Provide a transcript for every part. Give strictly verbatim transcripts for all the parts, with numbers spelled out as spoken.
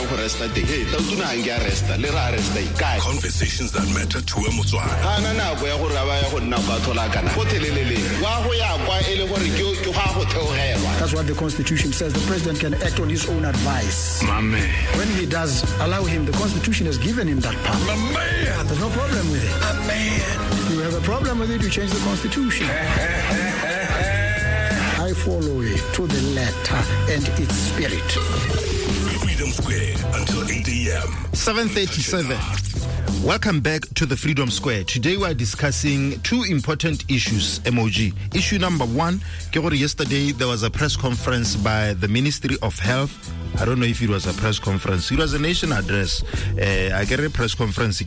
go resta teng hey tautuna a nke a resta le ra resta ikae conversations that matter to a Motswana ana na go ya go raba ya go nna go thola kana go thelelele wa go ya kwa ele gore ke ke ga go theogelwa. That's what the Constitution says. The president can act on his own advice. My man. When he does allow him, the Constitution has given him that power. My man. There's no problem with it. My man. If you have a problem with it, you change the Constitution. I follow it to the letter and its spirit. Freedom Square until eight a.m. seven thirty-seven. Welcome back to the Freedom Square. Today we are discussing two important issues, M O G. Issue number one, yesterday there was a press conference by the Ministry of Health. I don't know if it was a press conference. It was a nation address. Uh, I get a press conference.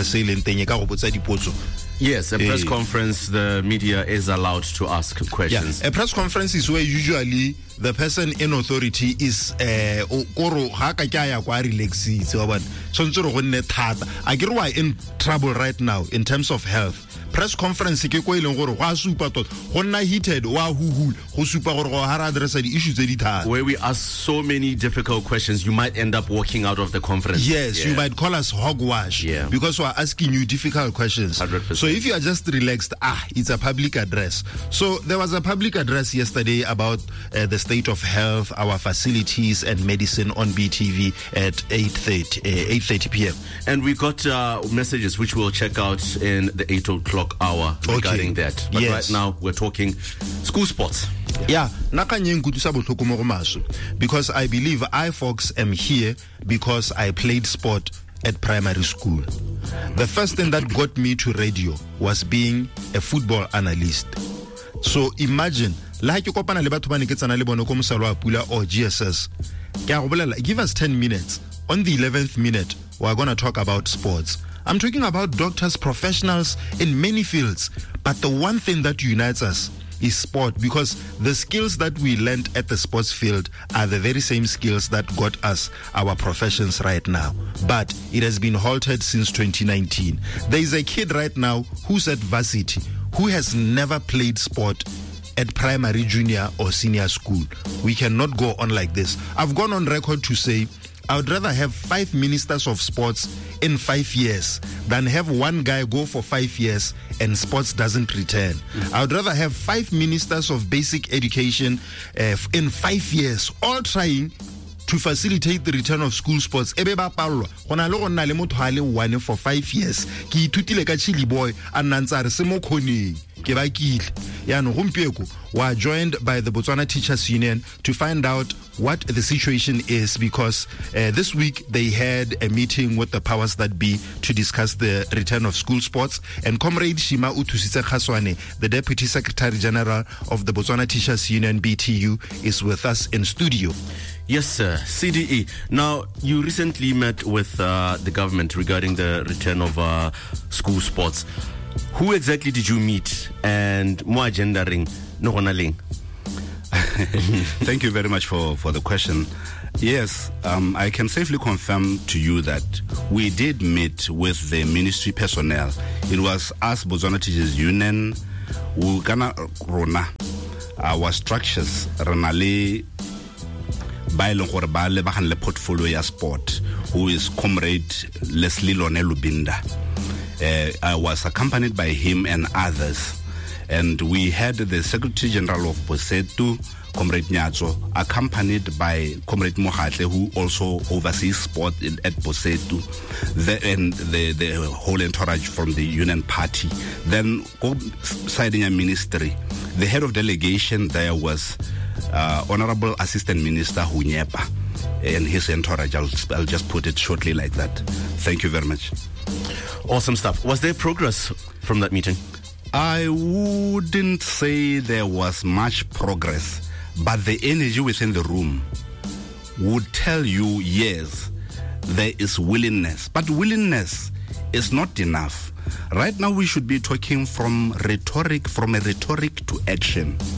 Yes, a press uh, conference, the media is allowed to ask questions. Yeah, a press conference is where usually the person in authority is uh, I get why in trouble right now in terms of health. Press conference ke ko ileng gore go a supa tot go nna heated wa hu go supa gore go ha ra address the issues tse di thata where we ask so many difficult questions you might end up walking out of the conference. Yes, yeah. You might call us hogwash yeah. because we are asking you difficult questions. one hundred percent. So if you are just relaxed, ah, it's a public address. So there was a public address yesterday about uh, the state of health, our facilities and medicine on B T V at eight thirty p.m. And we got uh, messages which we'll check out in the eight o'clock hour regarding okay. that. But yes. Right now we're talking school sports. Yeah, because I believe I folks am here because I played sport at primary school. The first thing that got me to radio was being a football analyst. So imagine, like you kopana le batho ba ne ke tsana le bone ko mosalo wa Pula or G S S. Give us ten minutes. On the eleventh minute, we're going to talk about sports. I'm talking about doctors, professionals in many fields. But the one thing that unites us is sport, because the skills that we learned at the sports field are the very same skills that got us our professions right now. But it has been halted since twenty nineteen. There is a kid right now who's at varsity who has never played sport at primary, junior or senior school. We cannot go on like this. I've gone on record to say I would rather have five ministers of sports in five years than have one guy go for five years and sports doesn't return. Mm-hmm. I would rather have five ministers of basic education uh, in five years, all trying to facilitate the return of school sports. Ebe ba palwa gona le gonna le motho a le one for five years ke ithutile ka chili boy a nantsa re se mo khoneng ke ba kile ya no gompieko wa joined by the Botswana Teachers Union to find out what the situation is, because uh, this week they had a meeting with the powers that be to discuss the return of school sports. And Comrade Shima Utusitse Khaswane, the Deputy Secretary General of the Botswana Teachers Union B T U, is with us in studio. Yes, sir. C D E. Now, you recently met with uh, the government regarding the return of uh, school sports. Who exactly did you meet, and more agenda ring no honaling? Thank you very much for, for the question. Yes, um, I can safely confirm to you that we did meet with the ministry personnel. It was us, Botswana Teachers Union, who gana rona our structures renale ba ile gore ba le bagan le portfolio ya sport, who is Comrade Leslie Lone Lubinda. Uh, I was accompanied by him and others, and we had the Secretary General of Bosetu, Comrade Nyatso, accompanied by Comrade Mohatle, who also oversees sport in, at Bosetu, the, and the, the whole entourage from the Union Party. Then, siding a ministry, the head of delegation there was uh, Honorable Assistant Minister Hunyepa and his entourage. I'll, I'll just put it shortly like that. Thank you very much. Awesome stuff. Was there progress from that meeting? I wouldn't say there was much progress, but the energy within the room would tell you, yes, there is willingness. But willingness is not enough. Right now we should be talking from rhetoric, from a rhetoric to action.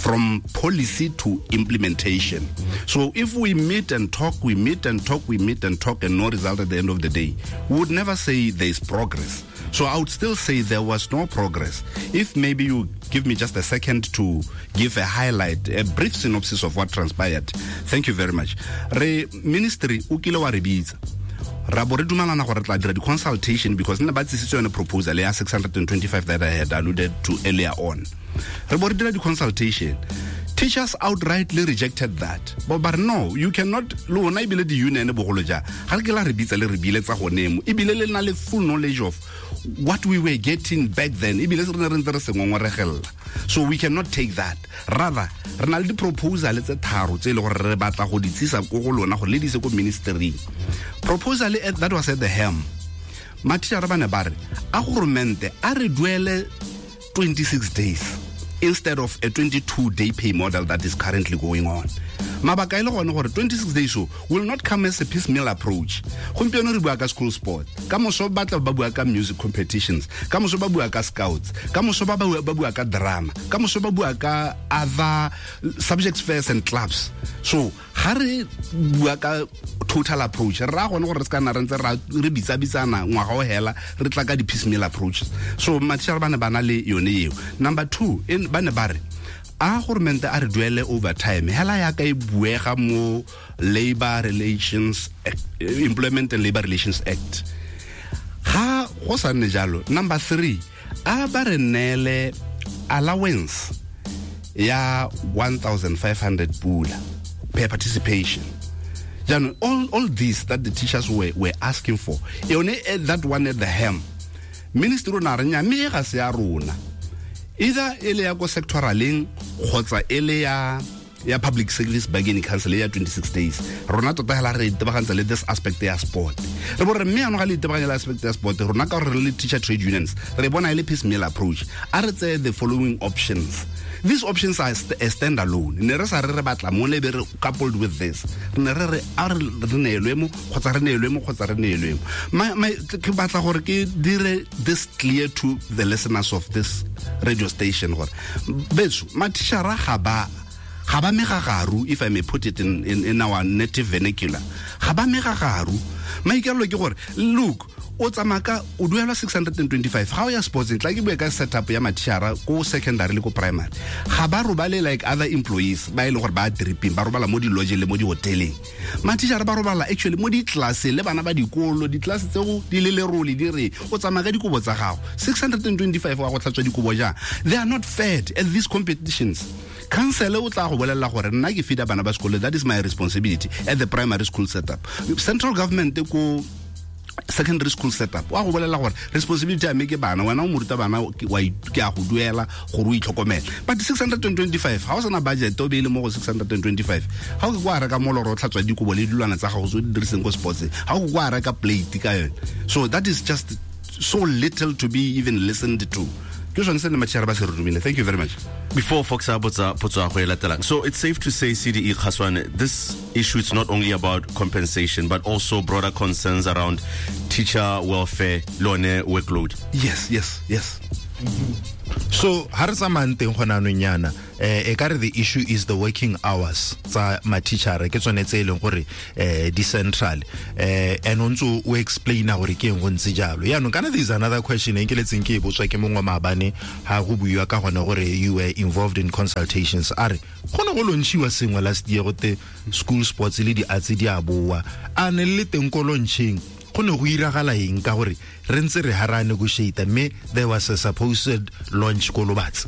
from policy to implementation. So if we meet and talk, we meet and talk, we meet and talk, and no result at the end of the day, we would never say there's progress. So I would still say there was no progress. If maybe you give me just a second to give a highlight, a brief synopsis of what transpired. Thank you very much. Re ministry ukile wa rebitsa. Rabo re dumalana gore tla dira di consultation because nna ba tsisitse yone proposal ya six hundred twenty-five that I had alluded to earlier on. Rabo re dira di consultation. Teachers outrightly rejected that. But, but no, you cannot lo na ibile di union bogolo ja. Ha ke la rebitsa le rebile tsa go nemo. Ibile le na le full knowledge of what we were getting back then. Ibile re re ntse se ngongoregella. So we cannot take that. Rather, re na le di proposal tse tharo tse le gore re batla go di tsisa go go lona go le di se go ministry. Proposal that was at the helm. Matitjara ba ne ba re a governmente a re duele twenty-six days instead of a twenty-two day pay model that is currently going on. Mabaka ile gone gore twenty-six days so will not come as a piecemeal approach. Gompieno re bua ka school sport, ka moso batla ba bua ka music competitions, ka moso ba bua ka scouts, ka moso ba ba bua ka drama, ka moso ba bua ka other subjects fairs and clubs. So ha re bua ka total approach ra gone gore se ka na re ntse ra re bitsa bitsana ngwaga o hela re tla ka di piecemeal approaches. So matshara bana bana le yone eo. Number two, in bana ba re a government a re duele overtime hela ya ka e buega mo Labor Relations Act, Employment and Labor Relations Act. Ha go sa nne jalo. Number three, a ba re nele allowance ya one thousand five hundred pula per participation. Jano, all all this that the teachers were were asking for, e one that one at the helm. Minister na re nya me ga se ya rona. Either ele ya go sectoraleng khotsa ele ya ya public service bargaining council ya twenty-six days. Rona tota hela re itebagantsa le this aspect ya sport. Re bo re me ano ga le itebaganya aspect ya sport rona ka re le teacher trade unions re bona ile piecemeal approach. A re tse the following options. These options are st a standalone. Ne re sa re re batla mo le be re coupled with this. Ne re re a re ne elwemo khotsa re ne elwemo khotsa re ne elwemo. My my ke batla gore ke dire this clear to the listeners of this radio station gore betso matishara ga ba ga ba megagaru, if I may put it in in, in our native vernacular, ga ba megagaru. Maikelo ke gore look o tsamaka o duela six hundred twenty-five how ya sports ntla ke bua ka setup ya matishara go secondary le go primary ga ba robale like other employees ba ile gore ba tripping ba robala mo di lodge le mo di hoteleng. Matishara ba robala actually mo di class le bana ba dikolo di class tsego di le le role di re o tsamaka dikobo tsa gago six hundred twenty-five wa go tlatswa dikobo ja. They are not fed at these competitions. Council o tla go bolela gore nna ke feed bana ba sekolo, that is my responsibility at the primary school setup. Central government ko secondary school setup wa go bolela gore responsibility ya me ke bana wena o moruta bana wa ke a go duela gore o itlhokomela. But six hundred twenty-five ha o sana budget o be ile mo go six hundred twenty-five ha o go reka moloro o tlhatswa dikobo le dilwana tsa gago so di diriseng go sports ha o go reka plate ka yone. So that is just so little to be even listened to. Thank you very much. Before Fox so it's safe to say, C D E Khaswane, this issue is not only about compensation but also broader concerns around teacher welfare, lone workload. Yes, yes, yes. Mm-hmm. So haritsamanteng gona no nyana eh e kare the issue is the working hours tsa ma teacher ke tsone tse eleng gore eh di central eh and ontso o explain gore ke eng go ntse jalo ya no kana there is another question e ke letseng ke botswa ke mongwe maabane ha go buiwa ka gona gore you were involved in consultations are gona go lontshiwa sengwe last year gote school sports le di atse di aboa ane le teng ko lonching gone go iragala eng ka gore re ntse re hara negotiate me there was a supposed launch ko Lobatse.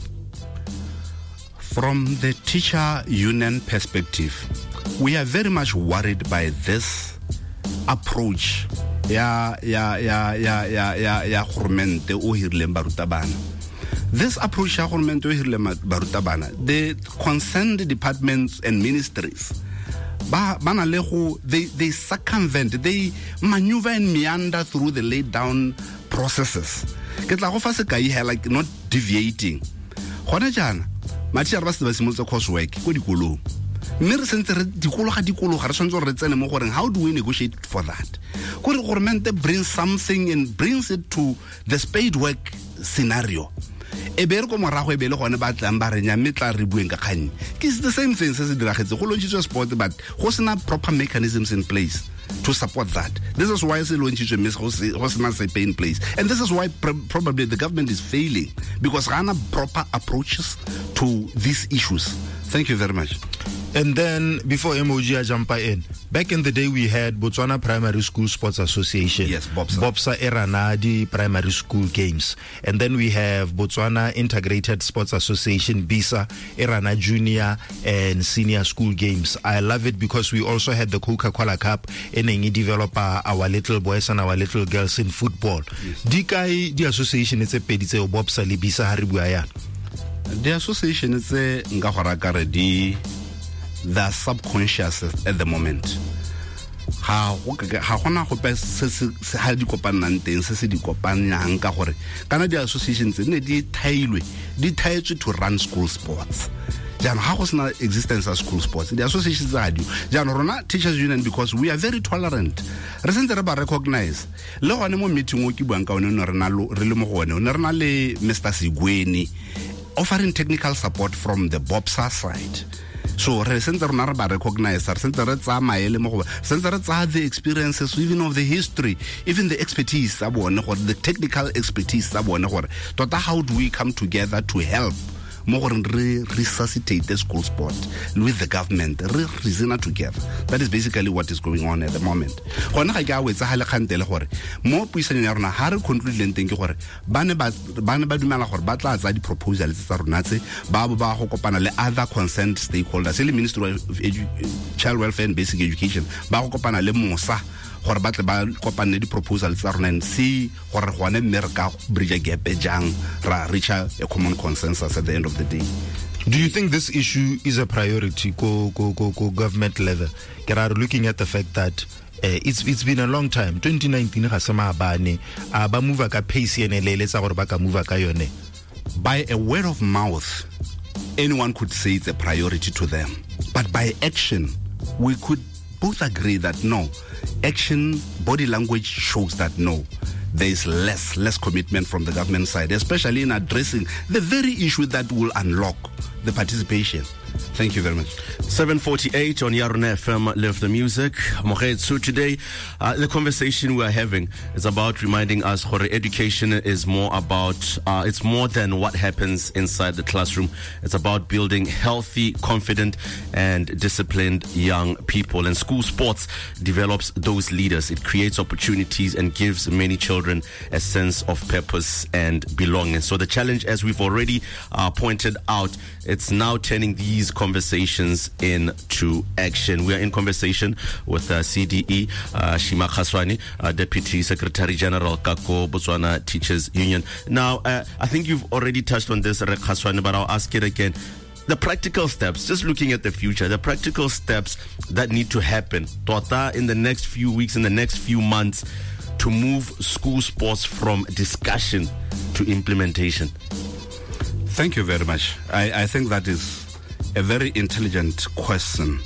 From the teacher union perspective, we are very much worried by this approach ya ya ya ya ya ya ya government o hirile barutabana. This approach ya government o hirile barutabana, the concerned departments and ministries ba bana le go they they circumvent, they maneuver and meander through the laid down processes. Ke tla go fa se kai like not deviating. Gona jana matšhara ba se ba simolotse coursework ko dikolong mme re sentse re dikolo ga dikolo ga re swantse re tsene mo goreng how do we negotiate for that gore government brings something and brings it to the spade work scenario e be re go morago e be le gone ba tlang ba re nya metla re bueng ka kganye it's the same thing se se diragetse go lontshitswe sport but go sena proper mechanisms in place to support that. This is why se lontshitswe miss go sena sepe in place, and this is why pr- probably the government is failing because gana proper approaches to these issues. Thank you very much. And then before Emoji jump in, back in the day we had Botswana Primary School Sports Association. Yes, BOPSA. BOPSA Eranadi Primary School Games. And then we have Botswana Integrated Sports Association, BISA, Erana Junior and Senior School Games. I love it because we also had the Coca-Cola Cup and then develop uh, our little boys and our little girls in football. Yes. Dikai the association is a peditse o BOPSA le BISA haribuaya. The association is a ngahora di the subconscious at the moment. Ha ha gona go pe se se ha di kopanang teng se se di kopanang ka gore kana di associations ne di thailwe di thaetswe to run school sports. Jana ha go sena existence of school sports the associations are do jana rona teachers union because we are very tolerant re sentse re ba recognize le gone mo meeting o ke buang ka one no rena re le mo gone o ne rena le Mister Sigweni offering technical support from the BOPSA side. So re sentse rona re ba recognize re sentse re tsa maele mo go sentse re tsa the experiences even of the history, even the expertise tsa bone gore the technical expertise tsa bone gore tota how do we come together to help mo gore re resuscitate the school sport with the government re reason together. That is basically what is going on at the moment. Gona ga ke a wetsa hale khantele gore mo puisanyo ya rona ha re conclude lenteng ke gore bane ba bane ba dumela gore ba tla tsa di proposals tsa rona tse ba ba go kopana le other concerned stakeholders le Ministry of Edu- Child Welfare and Basic Education ba go kopana le Musa gore ba tle ba kopane di proposals tsa rona and see gore gone mereka bridge gap e jang ra reach a common consensus at the end of the day. Do you think this issue is a priority go go go go government level? Get are looking at the fact that uh, it's it's been a long time. twenty nineteen ga sema bane a ba move ka pace ene le letsa gore ba ka move ka yone. By a word of mouth anyone could say it's a priority to them, but by action we could both agree that no, action, body language shows that no, there is less, less commitment from the government side, especially in addressing the very issue that will unlock the participation. Thank you very much. seven forty-eight on Yarona F M, Live the Music. Mohamed, so today, uh, the conversation we are having is about reminding us that education is more about, uh, it's more than what happens inside the classroom. It's about building healthy, confident, and disciplined young people. And school sports develops those leaders. It creates opportunities and gives many children a sense of purpose and belonging. So the challenge, as we've already uh, pointed out, it's now turning these conversations into action. We are in conversation with uh, C D E, uh, Shima Khaswani, uh, Deputy Secretary General, Kako Botswana Teachers Union. Now, uh, I think you've already touched on this, Rek Khaswani, but I'll ask it again. The practical steps, just looking at the future, the practical steps that need to happen, Tota, in the next few weeks, in the next few months, to move school sports from discussion to implementation. Thank you very much. I, I think that is a very intelligent question.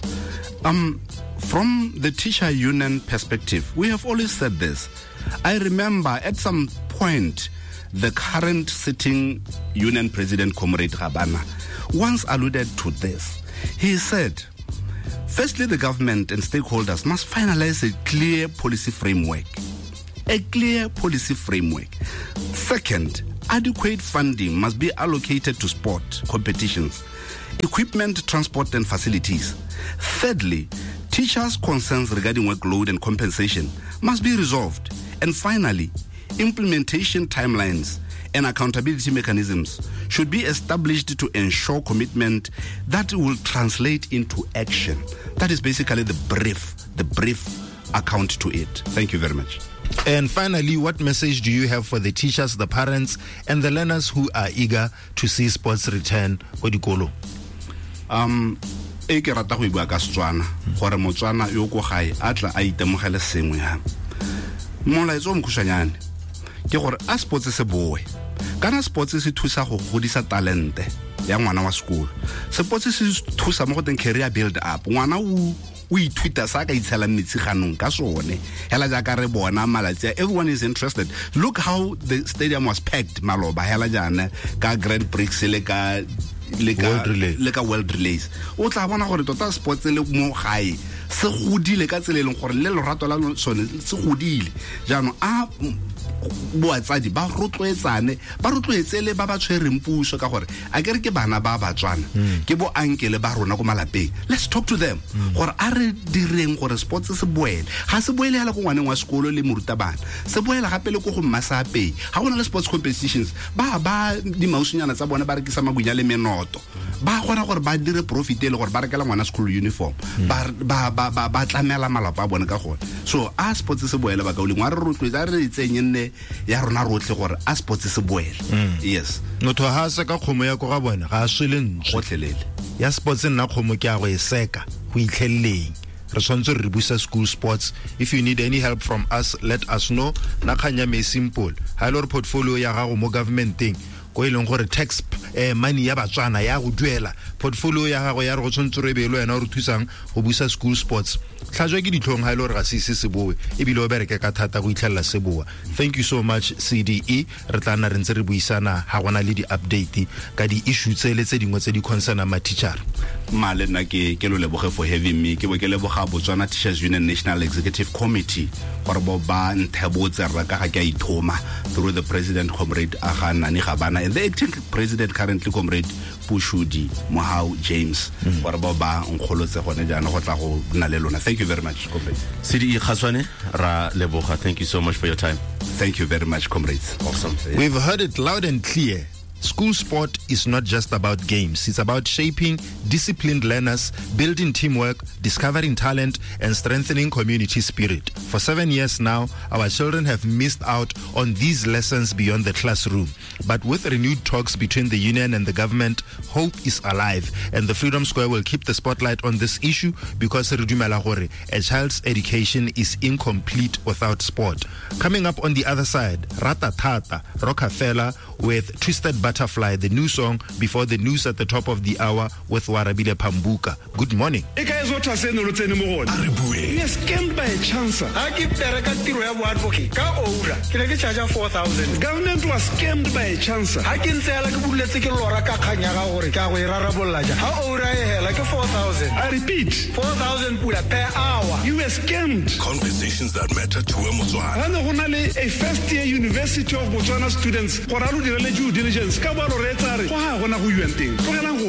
Um, from the teacher union perspective, we have always said this. I remember at some point, the current sitting union president, Comrade Rabana, once alluded to this. He said, firstly, the government and stakeholders must finalize a clear policy framework. A clear policy framework. Second, adequate funding must be allocated to sport competitions, equipment, transport, and facilities. Thirdly, teachers' concerns regarding workload and compensation must be resolved. And finally, implementation timelines and accountability mechanisms should be established to ensure commitment that will translate into action. That is basically the brief, the brief account to it. Thank you very much. And finally, what message do you have for the teachers, the parents, and the learners who are eager to see sports return Odikolo? Um, e ke rata go bua ka Setswana gore Motswana yo go gae a tla a itemogele sengwe ya. Molaetso mo khushanyane ke gore a sports se boe. Kana sports se thusa go godisa talente ya ngwana wa sekolo. Sports se thusa mo go teng career build up. Ngwana o o ithuta sa ka itshela metsi ganong ka sone hela jaaka re bona malatsi everyone is interested. Look how the stadium was packed maloba hela jana ka Grand Prix le ka le ka le ka World Relays. O tla bona gore tota sports le mo gae se godile ka tseleleng gore le lorato la sone se godile jaanong a boatsadi ba rotloetsane ba rotloetsele ba ba tshwereng puso ka gore a kere ke bana ba ba tswana ke bo ankele ba rona go malapeng. Let's talk to them gore a re direng gore sports se boele ga se boele hela go ngwaneng wa sekolo le morutabana se boela gape le go go mmasape ga gona le sports competitions ba ba di mausunyana tsa bona ba re ke sa magunya le menoto ba gona gore ba dire profit le gore ba rekela ngwana school uniform ba ba ba ba tlamela malapa a bona ka gore so a sports se boele ba ka uleng wa re rotloetsa re itsenyenne ya rona rotle gore a sports se boele. Yes motho ha se ka khomo ya go ga bona ga swele ntse gotlelele ya sports nna khomo ke a go eseka go itlhelleng re tshwantse re busa school sports. If you need any help from us, let us know. Na khanya me simple ha ile re portfolio ya gago mo governmenting go ileng gore tax eh, money ya batswana ya go duela portfolio ya gago ya re go tshwantse re belo yena re thusang go busa school sports tlhajwa ke ditlhong ha ile re ga se se boe e bile o bereke ka thata go itlhella se boa. Thank you so much C D E. Re tla nna re ntse re buisana ha gona le di update ka di issue tse le tse dingwe tse di concern ma teacher male nna ke ke lo leboge for having me ke bo ke leboga Botswana Teachers Union National Executive Committee gore bo ba nthebotse ra ka ga ke a ithoma through the president comrade Agana ni Gabana and the acting president currently comrade Pushudi Mohau James gore bo ba nkgolotse gone jana go tla go nna le lona. Thank you very much comrade C D E Khaswane ra leboga. Thank you so much for your time. Thank you very much comrades. Awesome. We've heard it loud and clear. School sport is not just about games. It's about shaping disciplined learners, building teamwork, discovering talent, and strengthening community spirit. For seven years now, our children have missed out on these lessons beyond the classroom. But with renewed talks between the union and the government, hope is alive, and the Freedom Square will keep the spotlight on this issue because a child's education is incomplete without sport. Coming up on the other side, Ratatata, Rockefeller with Twisted Butterfly, the new song before the news at the top of the hour with Warabile Pambuka. Good morning. A re bue. Yes, scammed by a chance. I give Tereka Tiro advocate. Ka Oura. Can I charge four thousand? Government was scammed by a chance. I can say like a bullet ticket or a Kakanya or Rarabolaja. How old I have like a four thousand? I repeat, four thousand pula per hour. You were scammed. Conversations that matter to a Motswana. And only a first year University of Botswana students for due diligence. Kabalo Retare. Why, when are you